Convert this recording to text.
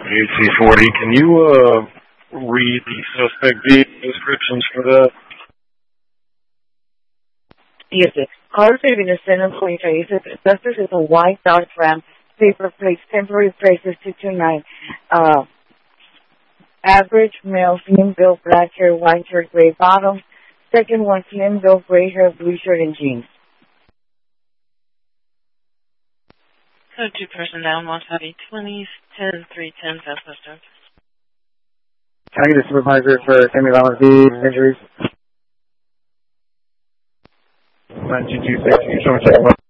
AC-40, can you read the suspect vehicle descriptions for that? Yes, sir. Car saving is 7.8. Suspect is a white Dodge Ram, paper plates, temporary places 229. Average male, slim build, black hair, white shirt, gray bottom. Second one, slim build, gray hair, blue shirt, and jeans. So 2 person down, 120, 10-310, Southwestern. Can I get a supervisor for Sammy Valentin injuries? 9226, you show me check.